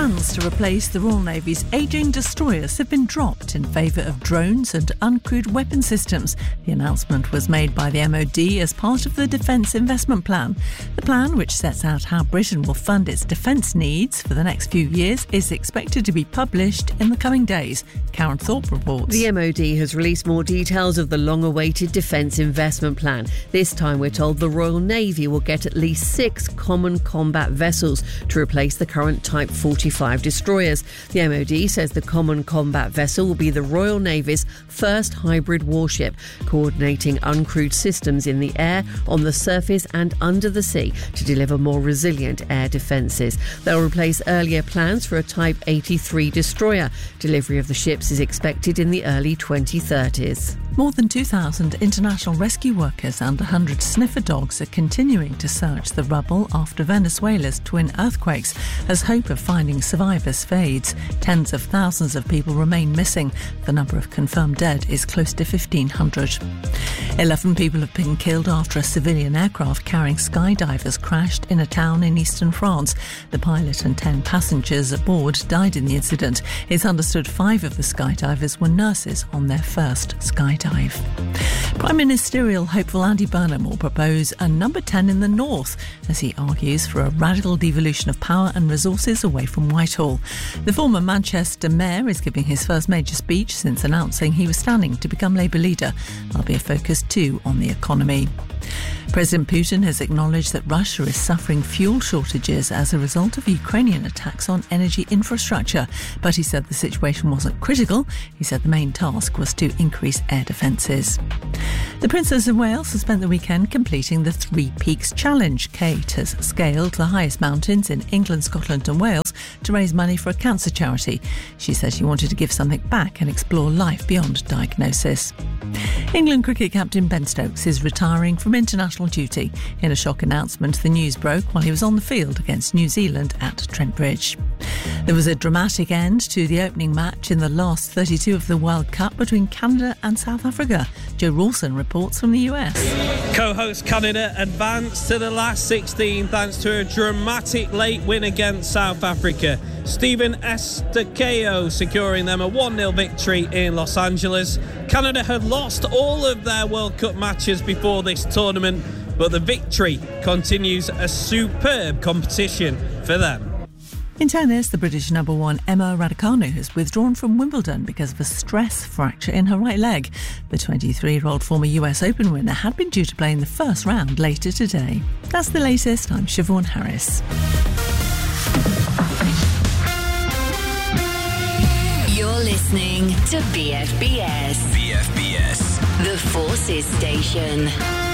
Plans to replace the Royal Navy's ageing destroyers have been dropped in favour of drones and uncrewed weapon systems. The announcement was made by the MOD as part of the Defence Investment Plan. The plan, which sets out how Britain will fund its defence needs for the next few years, is expected to be published in the coming days. Karen Thorpe reports. The MOD has released more details of the long-awaited Defence Investment Plan. This time we're told the Royal Navy will get at least 6 common combat vessels to replace the current Type 45 destroyers. The MOD says the common combat vessel will be the Royal Navy's first hybrid warship, coordinating uncrewed systems in the air, on the surface and under the sea to deliver more resilient air defences. They'll replace earlier plans for a Type 83 destroyer. Delivery of the ships is expected in the early 2030s. More than 2,000 international rescue workers and 100 sniffer dogs are continuing to search the rubble after Venezuela's twin earthquakes as hope of finding survivors fades. Tens of thousands of people remain missing. The number of confirmed dead is close to 1,500. 11 people have been killed after a civilian aircraft carrying skydivers crashed in a town in eastern France. The pilot and 10 passengers aboard died in the incident. It's understood 5 of the skydivers were nurses on their first skydive. Prime Ministerial hopeful Andy Burnham will propose a number 10 in the north as he argues for a radical devolution of power and resources away from Whitehall. The former Manchester mayor is giving his first major speech since announcing he was standing to become Labour leader. There'll be a focus too on the economy. President Putin has acknowledged that Russia is suffering fuel shortages as a result of Ukrainian attacks on energy infrastructure, but he said the situation wasn't critical. He said the main task was to increase air defences. The Princess of Wales has spent the weekend completing the Three Peaks Challenge. Kate has scaled the highest mountains in England, Scotland and Wales to raise money for a cancer charity. She said she wanted to give something back and explore life beyond diagnosis. England cricket captain Ben Stokes is retiring from international duty. In a shock announcement, the news broke while he was on the field against New Zealand at Trent Bridge. There was a dramatic end to the opening match in the last 32 of the World Cup between Canada and South Africa. Joe Rawson reports from the US. Co-host Canada advanced to the last 16 thanks to a dramatic late win against South Africa. Stephen Estakeo securing them a 1-0 victory in Los Angeles. Canada had lost all of their World Cup matches before this tournament, but the victory continues a superb competition for them. In tennis, the British number 1 Emma Raducanu has withdrawn from Wimbledon because of a stress fracture in her right leg. The 23-year-old former US Open winner had been due to play in the first round later today. That's the latest. I'm Siobhan Harris. You're listening to BFBS. BFBS. The Forces Station.